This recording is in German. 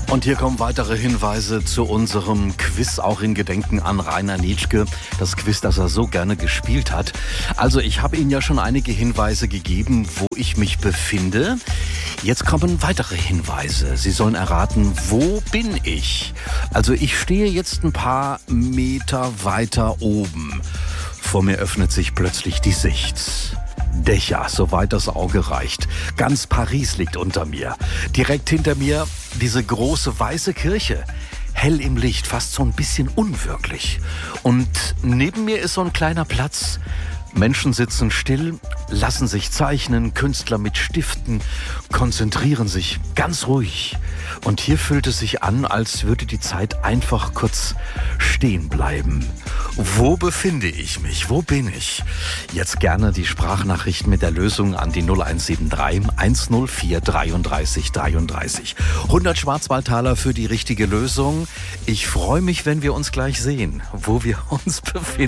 Und hier kommen weitere Hinweise zu unserem Quiz, auch in Gedenken an Rainer Nitschke. Das Quiz, das er so gerne gespielt hat. Also ich habe Ihnen ja schon einige Hinweise gegeben, wo ich mich befinde. Jetzt kommen weitere Hinweise. Sie sollen erraten, wo bin ich? Also ich stehe jetzt ein paar Meter weiter oben. Vor mir öffnet sich plötzlich die Sicht. Dächer, soweit das Auge reicht. Ganz Paris liegt unter mir. Direkt hinter mir diese große weiße Kirche. Hell im Licht, fast so ein bisschen unwirklich. Und neben mir ist so ein kleiner Platz. Menschen sitzen still, lassen sich zeichnen, Künstler mit Stiften, konzentrieren sich ganz ruhig. Und hier fühlt es sich an, als würde die Zeit einfach kurz stehen bleiben. Wo befinde ich mich? Wo bin ich? Jetzt gerne die Sprachnachricht mit der Lösung an die 0173 104 33 33. 100 Schwarzwaldtaler für die richtige Lösung. Ich freue mich, wenn wir uns gleich sehen, wo wir uns befinden.